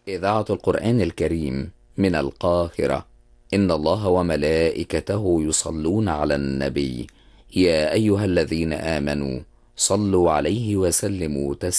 إذاعة القرآن الكريم من القاهرة. إن الله وملائكته يصلون على النبي. يا أيها الذين آمنوا صلوا عليه وسلموا تسليما.